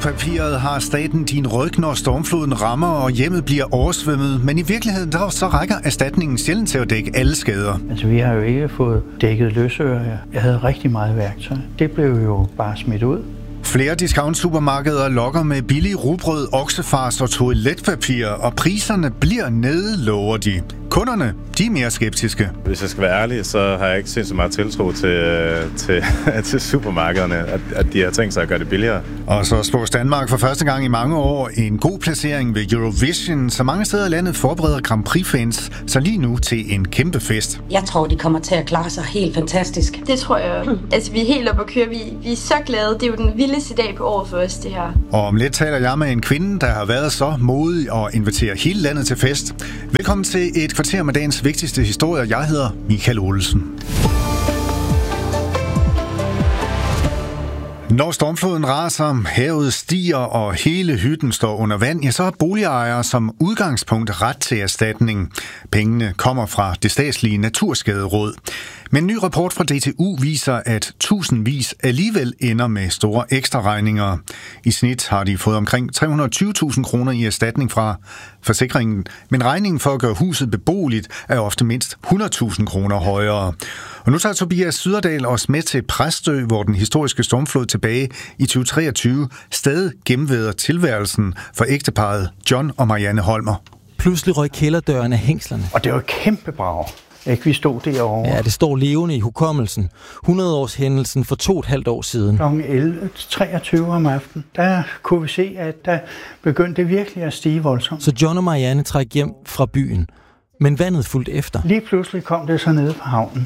papiret har staten din ryg, når stormfloden rammer, og hjemmet bliver oversvømmet. Men i virkeligheden så rækker erstatningen sjældent til at dække alle skader. Altså, vi har jo ikke fået dækket løsøre. Jeg havde rigtig meget værktøj. Det blev jo bare smidt ud. Flere discount-supermarkeder lokker med billig rugbrød, oksefars og toiletpapir, og priserne bliver nede, lover de. Kunderne, de er mere skeptiske. Hvis jeg skal være ærlig, så har jeg ikke sindssygt meget tiltro til supermarkederne, at de har tænkt sig at gøre det billigere. Og så spår Danmark for første gang i mange år en god placering ved Eurovision, så mange steder i landet forbereder Grand Prix-fans så lige nu til en kæmpe fest. Jeg tror, de kommer til at klare sig helt fantastisk. Det tror jeg. Altså, vi er helt oppe at køre. Vi er så glade. Det er jo den vildeste dag på året for os, det her. Og om lidt taler jeg med en kvinde, der har været så modig og inviterer hele landet til fest. Velkommen til et kvarter med dagens vigtigste historier. Jeg hedder Michael Olsen. Når stormfloden raser, havet stiger og hele hytten står under vand, ja, så har boligejere som udgangspunkt ret til erstatning. Pengene kommer fra det statslige Naturskaderåd. Men en ny rapport fra DTU viser, at tusindvis alligevel ender med store ekstraregninger. I snit har de fået omkring 320.000 kroner i erstatning fra forsikringen, men regningen for at gøre huset beboeligt er ofte mindst 100.000 kroner højere. Og nu tager Tobias Syderdal os med til Præstø, hvor den historiske stormflod tilbage i 2023 stadig gennemvæder tilværelsen for ægteparret John og Marianne Holmer. Pludselig røg kælderdøren af hængslerne. Og det var et kæmpe brag. Ikke, vi stod derovre. Ja, det står levende i hukommelsen. 100-års hændelsen for 2,5 år siden. Kl. 11.23 om aftenen, der kunne vi se, at der begyndte virkelig at stige voldsomt. Så John og Marianne træk hjem fra byen, men vandet fulgte efter. Lige pludselig kom det så nede fra havnen.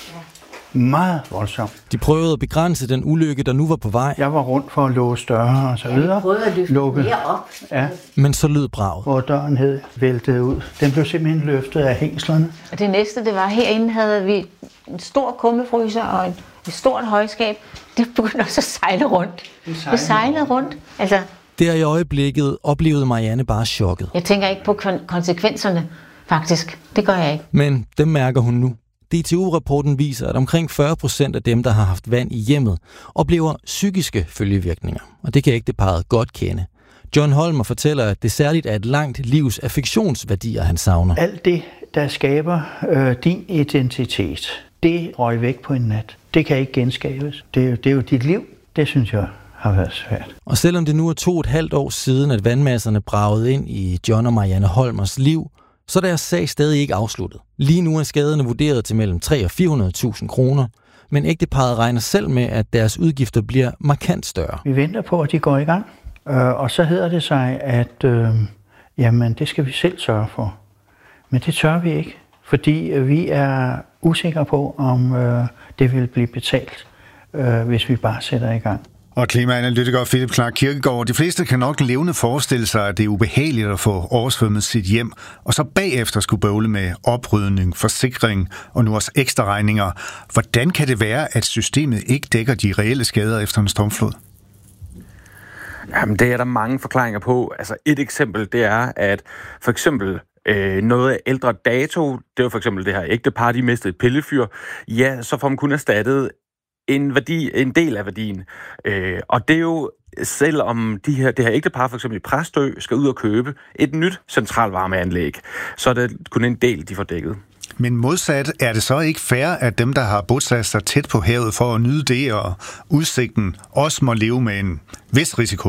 Meget voldsomt. De prøvede at begrænse den ulykke, der nu var på vej. Jeg var rundt for at låse døre og så videre. Jeg prøvede at løfte mere op. Ja. Men så lød braget. Hvor døren hed væltet ud. Den blev simpelthen løftet af hængslerne. Og det næste, det var, herinde havde vi en stor kummefryser og et stort højskab. Det begyndte også at sejle rundt. Det sejlede rundt. Altså, der i øjeblikket oplevede Marianne bare chokket. Jeg tænker ikke på konsekvenserne, faktisk. Det gør jeg ikke. Men dem mærker hun nu. DTU-rapporten viser, at omkring 40% af dem, der har haft vand i hjemmet, oplever psykiske følgevirkninger. Og det kan ægteparret godt kende. John Holmer fortæller, at det særligt er et langt livs affektionsværdier, han savner. Alt det, der skaber din identitet, det røg væk på en nat. Det kan ikke genskabes. Det er jo dit liv. Det synes jeg har været svært. Og selvom det nu er 2,5 år siden, at vandmasserne bragede ind i John og Marianne Holmers liv, så er deres sag stadig ikke afsluttet. Lige nu er skaderne vurderet til mellem 300.000 og 400.000 kroner, men ægteparret regner selv med, at deres udgifter bliver markant større. Vi venter på, at de går i gang, og så hedder det sig, at jamen, det skal vi selv sørge for. Men det tør vi ikke, fordi vi er usikre på, om det vil blive betalt, hvis vi bare sætter i gang. Og klimaanalytiker Philip Clark Kirkegaard, de fleste kan nok levende forestille sig, at det er ubehageligt at få oversvømmet sit hjem, og så bagefter skulle bøvle med oprydning, forsikring og nu også ekstra regninger. Hvordan kan det være, at systemet ikke dækker de reelle skader efter en stormflod? Jamen, det er der mange forklaringer på. Altså, et eksempel, det er, at for eksempel noget af ældre dato, det var for eksempel det her ægtepar, de mistede et pillefyr, ja, så får man kun erstattet en del af værdien. Og det er jo, selvom det her ægtepar for eksempel i Præstø skal ud og købe et nyt centralvarmeanlæg, så er det kun en del, de får dækket. Men modsat, er det så ikke fair, at dem, der har bosat sig tæt på havet for at nyde det og udsigten, også må leve med en vis risiko?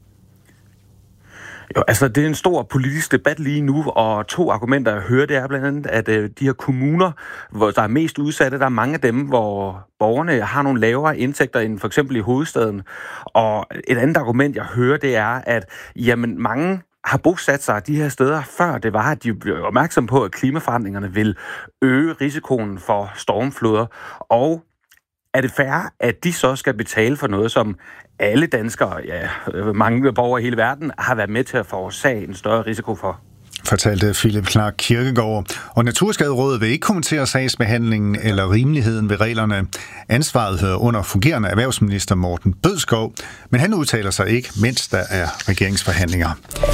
Jo, altså det er en stor politisk debat lige nu, og 2 argumenter, jeg hører, det er blandt andet, at de her kommuner, hvor der er mest udsatte, der er mange af dem, hvor borgerne har nogle lavere indtægter end for eksempel i hovedstaden. Og et andet argument, jeg hører, det er, at jamen, mange har bosat sig de her steder, før det var, at de blev opmærksom på, at klimaforandringerne vil øge risikoen for stormfloder, og er det fair, at de så skal betale for noget, som alle danskere, ja, mange borgere i hele verden, har været med til at forårsage en større risiko for? Fortalte Philip Clark Kirkegaard. Og Naturskaderådet vil ikke kommentere sagsbehandlingen eller rimeligheden ved reglerne. Ansvaret hører under fungerende erhvervsminister Morten Bødskov, men han udtaler sig ikke, mens der er regeringsforhandlinger.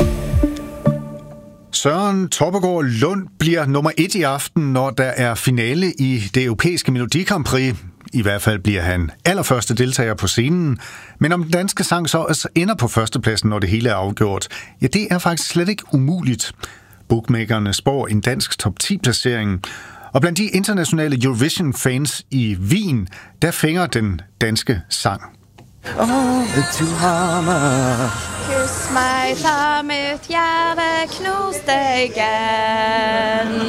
Søren Torpegaard Lund bliver nummer 1 i aften, når der er finale i det europæiske Melodi Grand Prix. I hvert fald bliver han allerførste deltager på scenen. Men om den danske sang så ender på førstepladsen, når det hele er afgjort, ja, det er faktisk slet ikke umuligt. Bookmakerne spår en dansk top 10-placering. Og blandt de internationale Eurovision-fans i Wien, der fænger den danske sang. Kys mig, så mit hjerte knuste igen.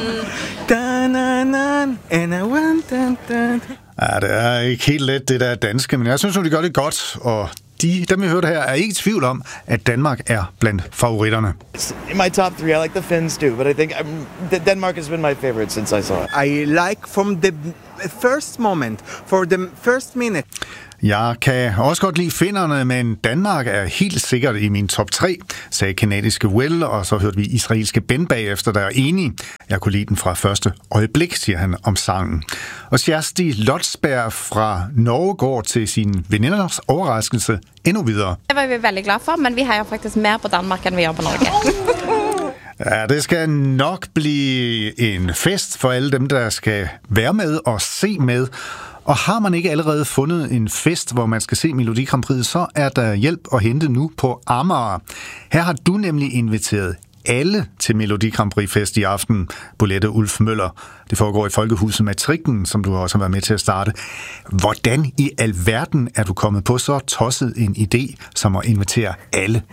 Ja, det er ikke helt let, det der danske, men jeg synes de gør det godt, og dem vi hørte her er ikke i tvivl om, at Danmark er blandt favoritterne. In my top 3, I like the Finns too, but I think Denmark has been my favorite since I saw it. I like from the first moment, for the first minute. Jeg kan også godt lide finnerne, men Danmark er helt sikkert i min top 3, sagde kanadiske Will, og så hørte vi israelske Ben bagefter, der er enige. Jeg kunne lide den fra første øjeblik, siger han om sangen. Og Kjersti Lotsberg fra Norge går til sin veninders overraskelse endnu videre. Det var vi veldig glad for, men vi har jo faktisk mere på Danmark, end vi har på Norge. Ja, det skal nok blive en fest for alle dem, der skal være med og se med. Og har man ikke allerede fundet en fest, hvor man skal se Melodi Grand Prix, så er der hjælp at hente nu på Amager. Her har du nemlig inviteret alle til Melodi Grand Prix fest i aften, Bolette Ulf Møller. Det foregår i Folkehuset Matrikken, som du også har været med til at starte. Hvordan i alverden er du kommet på så tosset en idé, som at invitere alle?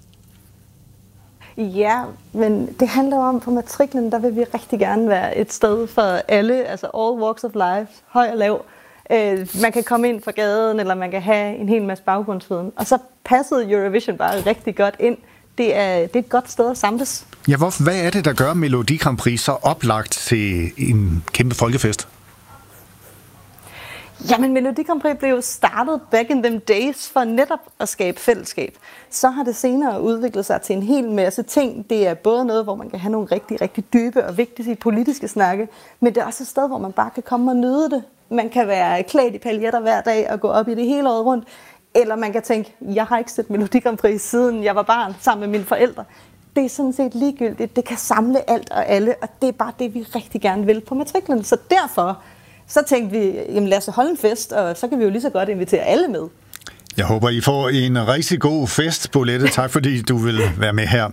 Ja, men det handler om, på Matriklen, der vil vi rigtig gerne være et sted for alle, altså all walks of life, høj og lav. Man kan komme ind fra gaden, eller man kan have en hel masse baggrundsviden. Og så passede Eurovision bare rigtig godt ind. Det er et godt sted at samles. Ja, hvad er det, der gør Melodi Grand Prix så oplagt til en kæmpe folkefest? Jamen, Melodi Grand Prix blev jo startet back in them days for netop at skabe fællesskab. Så har det senere udviklet sig til en hel masse ting. Det er både noget, hvor man kan have nogle rigtig, rigtig dybe og vigtige politiske snakke, men det er også et sted, hvor man bare kan komme og nyde det. Man kan være klædt i paljetter hver dag og gå op i det hele året rundt. Eller man kan tænke, jeg har ikke set Melodi Grand Prix siden jeg var barn sammen med mine forældre. Det er sådan set ligegyldigt. Det kan samle alt og alle, og det er bare det, vi rigtig gerne vil på Matriklen. Så derfor så tænkte vi, jamen lad os holde en fest, og så kan vi jo lige så godt invitere alle med. Jeg håber, I får en rigtig god fest, Bolette. Tak fordi du vil være med her.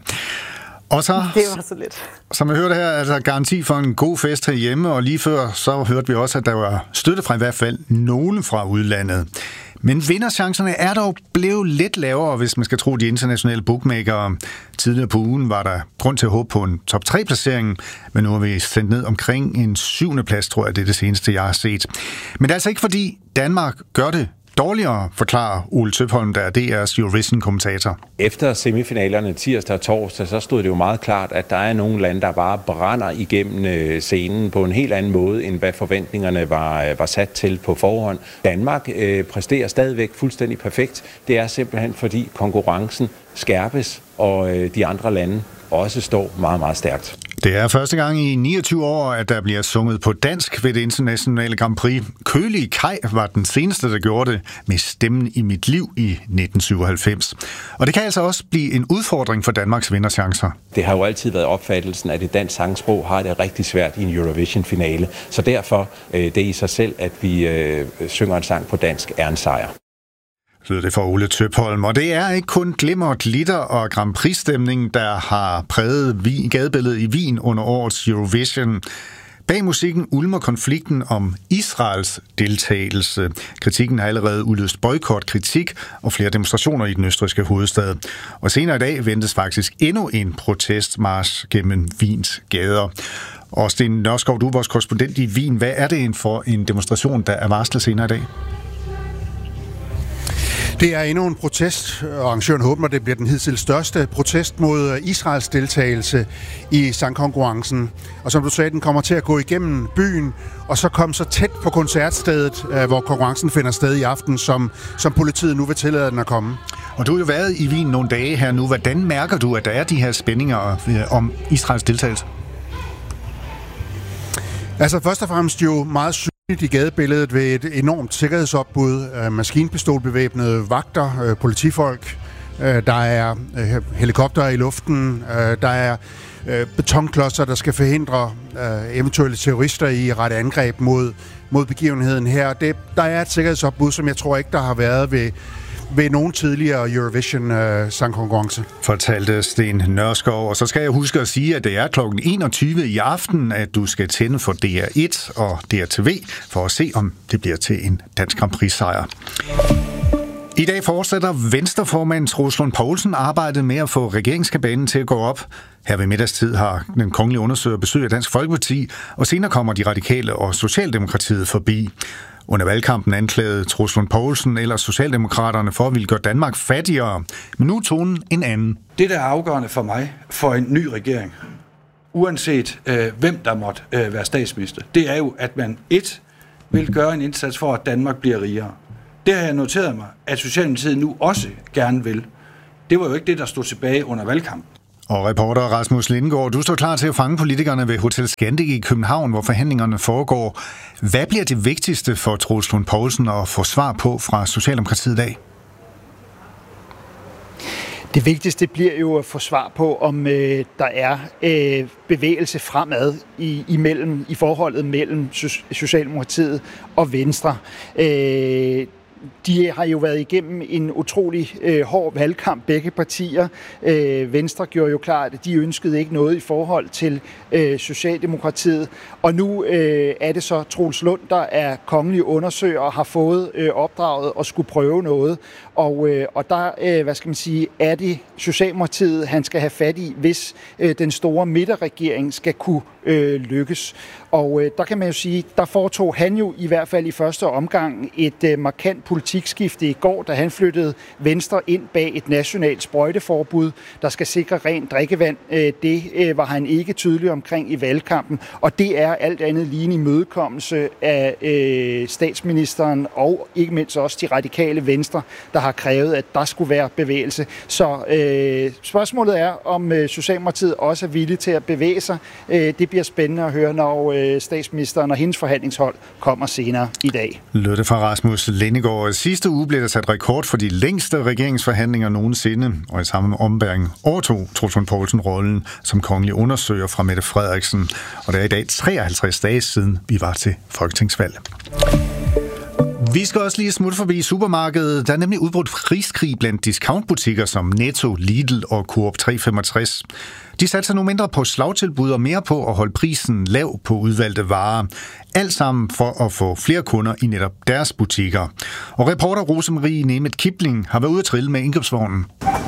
Og så, det var så lidt. Som jeg hørte her, er der garanti for en god fest herhjemme, og lige før så hørte vi også, at der var støtte fra i hvert fald nogen fra udlandet. Men vinderchancerne er dog blevet lidt lavere, hvis man skal tro de internationale bookmakere. Tidligere på ugen var der grund til at håbe på en top 3-placering, men nu har vi sendt ned omkring en 7. plads, tror jeg, det er det seneste, jeg har set. Men det er altså ikke fordi Danmark gør det dårligere, forklarer Ole Tøpholm, der er DR's Eurovision-kommentator. Efter semifinalerne tirsdag og torsdag, så stod det jo meget klart, at der er nogle lande, der bare brænder igennem scenen på en helt anden måde, end hvad forventningerne var sat til på forhånd. Danmark præsterer stadigvæk fuldstændig perfekt. Det er simpelthen fordi konkurrencen skærpes, og de andre lande også står meget, meget stærkt. Det er første gang i 29 år, at der bliver sunget på dansk ved det internationale Grand Prix. Kølige Kaj var den seneste, der gjorde det med Stemmen i mit liv i 1997. Og det kan altså også blive en udfordring for Danmarks vinderchancer. Det har jo altid været opfattelsen, at et dansk sangsprog har det rigtig svært i en Eurovision-finale. Så derfor, det i sig selv, at vi synger en sang på dansk, er en sejr. Så det for Ole Tøpholm. Og det er ikke kun glimmer, glitter og Grand Prix-stemning, der har præget gadebilledet i Wien under årets Eurovision. Bag musikken ulmer konflikten om Israels deltagelse. Kritikken har allerede udløst boykotkritik og flere demonstrationer i den østrigske hovedstad. Og senere i dag ventes faktisk endnu en protestmarch gennem Wiens gader. Og Sten Nørskov, du er vores korrespondent i Wien. Hvad er det for en demonstration, der er varslet senere i dag? Det er endnu en protest, og arrangøren håber, det bliver den hidtil største protest mod Israels deltagelse i sangkonkurrencen. Og som du sagde, den kommer til at gå igennem byen, og så komme så tæt på koncertstedet, hvor konkurrencen finder sted i aften, som politiet nu vil tillade den at komme. Og du har jo været i Wien nogle dage her nu. Hvordan mærker du, at der er de her spændinger om Israels deltagelse? Altså først og fremmest jo meget i gadebilledet ved et enormt sikkerhedsopbud, maskinpistolbevæbnede vagter, politifolk, Der er helikopter i luften. Der er betonklodser, der skal forhindre eventuelle terrorister i at rette angreb mod begivenheden her. Der er et sikkerhedsopbud, som jeg tror ikke, der har været ved nogen tidligere Eurovision-sangkonkurrence. Fortalte Sten Nørskov. Og så skal jeg huske at sige, at det er kl. 21 i aften, at du skal tænde for DR1 og DRTV for at se, om det bliver til en dansk Grand Prix-sejr. I dag fortsætter Venstreformand Troels Lund Poulsen arbejdet med at få regeringskabanen til at gå op. Her ved middagstid har den kongelige undersøger besøg af Dansk Folkeparti, og senere kommer de radikale og Socialdemokratiet forbi. Under valgkampen anklagede Troels Lund Poulsen eller Socialdemokraterne for at ville gøre Danmark fattigere. Men nu er tonen en anden. Det, der er afgørende for mig for en ny regering, uanset hvem der måtte være statsminister, det er jo, at man vil gøre en indsats for, at Danmark bliver rigere. Det har jeg noteret mig, at Socialdemokratiet nu også gerne vil. Det var jo ikke det, der stod tilbage under valgkampen. Og reporter Rasmus Lindegaard, du står klar til at fange politikerne ved Hotel Scandic i København, hvor forhandlingerne foregår. Hvad bliver det vigtigste for Troels Lund Poulsen at få svar på fra Socialdemokratiet i dag? Det vigtigste bliver jo at få svar på, om der er bevægelse fremad i forholdet mellem Socialdemokratiet og Venstre. De har jo været igennem en utrolig hård valgkamp, begge partier. Venstre gjorde jo klart, at de ønskede ikke noget i forhold til Socialdemokratiet. Og nu er det så Troels Lund, der er kongelig undersøger og har fået opdraget og skulle prøve noget. Og der, er det Socialdemokratiet, han skal have fat i, hvis den store midterregering skal kunne lykkes. Og der kan man jo sige, der foretog han jo i hvert fald i første omgang et markant politikskifte i går, da han flyttede Venstre ind bag et nationalt sprøjteforbud, der skal sikre rent drikkevand. Det var han ikke tydelig omkring i valgkampen, og det er alt andet lige en imødekommelse af statsministeren og ikke mindst også de radikale Venstre, der har krævet, at der skulle være bevægelse. Så spørgsmålet er, om Socialdemokratiet også er villige til at bevæge sig. Det bliver spændende at høre, når statsministeren og hendes forhandlingshold kommer senere i dag. Lød det fra Rasmus Lindegaard. Sidste uge blev der sat rekord for de længste regeringsforhandlinger nogensinde, og i samme ombæring overtog Troels Lund Poulsen rollen som kongelig undersøger fra Mette Frederiksen. Og det er i dag 53 dage siden, vi var til folketingsvalg. Vi skal også lige smutte forbi supermarkedet. Der er nemlig udbrudt priskrig blandt discountbutikker som Netto, Lidl og Coop 365. De satser nu mindre på slagtilbud og mere på at holde prisen lav på udvalgte varer. Alt sammen for at få flere kunder i netop deres butikker. Og reporter Rosemarie Nemeth Kipling har været ude at trille med indkøbsvognen.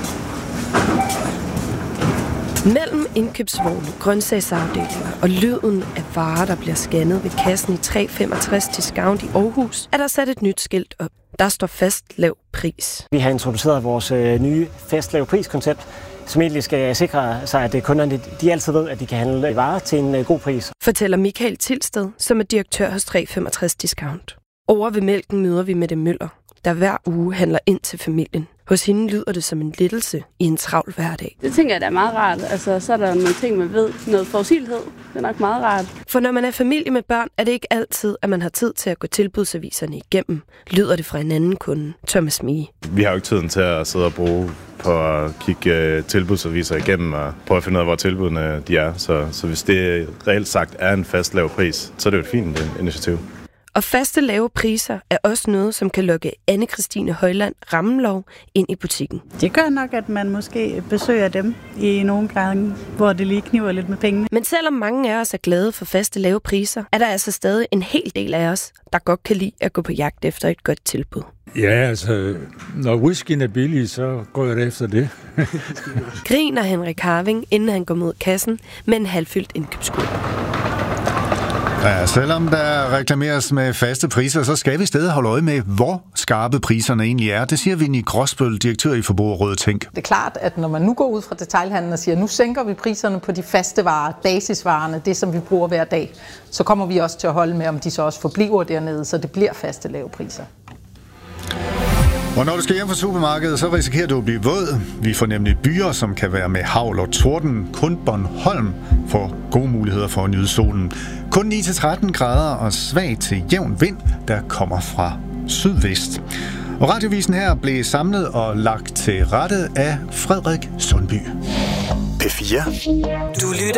Mellem indkøbsvogne, grøntsagsafdelinger og lyden af varer, der bliver scannet ved kassen i 365 Discount i Aarhus, er der sat et nyt skilt op. Der står fast lav pris. Vi har introduceret vores nye fast lav pris-koncept, som egentlig skal sikre sig, at kunderne de altid ved, at de kan handle varer til en god pris. Fortæller Michael Tilsted, som er direktør hos 365 Discount. Over ved mælken møder vi Mette Møller, der hver uge handler ind til familien. Hos hende lyder det som en lettelse i en travl hverdag. Det tænker jeg, der er meget rart. Altså, så er der nogle ting, man ved. Noget forudsigelighed. Det er nok meget rart. For når man er familie med børn, er det ikke altid, at man har tid til at gå tilbudsaviserne igennem. Lyder det fra en anden kunde, Thomas Mie. Vi har jo ikke tiden til at sidde og bruge på at kigge tilbudsaviser igennem og prøve at finde ud af, hvor tilbudene de er. Så hvis det reelt sagt er en fast lav pris, så er det jo et fint initiativ. Og faste lave priser er også noget, som kan lukke Anne-Christine Højland Rammelov ind i butikken. Det gør nok, at man måske besøger dem i nogle gange, hvor det lige kniver lidt med pengene. Men selvom mange af os er glade for faste lave priser, er der altså stadig en hel del af os, der godt kan lide at gå på jagt efter et godt tilbud. Ja, altså, når whiskyen er billig, så går jeg efter det. Griner Henrik Harving, inden han går mod kassen med en halvfyldt indkøbskurv. Ja, selvom der reklameres med faste priser, så skal vi stadig holde øje med, hvor skarpe priserne egentlig er. Det siger Vinnie Gråsbøl, direktør i Forbrugerrådet Tænk. Det er klart, at når man nu går ud fra detailhandlen og siger, nu sænker vi priserne på de faste varer, basisvarerne, det som vi bruger hver dag, så kommer vi også til at holde med, om de så også forbliver dernede, så det bliver faste lave priser. Og når du skal hjem fra supermarkedet, så risikerer du at blive våd. Vi får nemlig byer, som kan være med hagl og torden. Kun Bornholm får gode muligheder for at nyde solen. Kun 9-13 grader og svag til jævn vind, der kommer fra sydvest. Og radiovisen her blev samlet og lagt til rette af Frederik Sundby. P4. Du lytter